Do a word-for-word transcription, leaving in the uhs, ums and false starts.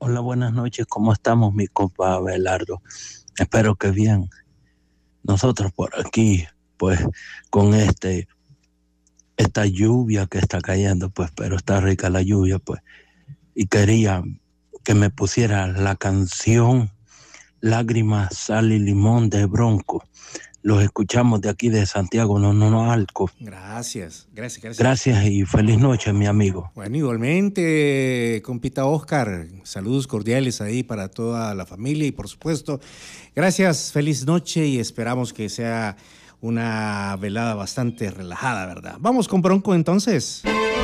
Hola, buenas noches. ¿Cómo estamos, mi compa Abelardo? Espero que bien. Nosotros por aquí, pues, con este, esta lluvia que está cayendo, pues, pero está rica la lluvia, pues. Y quería que me pusiera la canción Lágrimas, Sal y Limón de Bronco. Los escuchamos de aquí de Santiago, no, no, no, Alco. Gracias, gracias, gracias. Gracias y feliz noche, mi amigo. Bueno, igualmente, compita Oscar, saludos cordiales ahí para toda la familia y por supuesto, gracias, feliz noche y esperamos que sea una velada bastante relajada, ¿verdad? Vamos con Bronco entonces.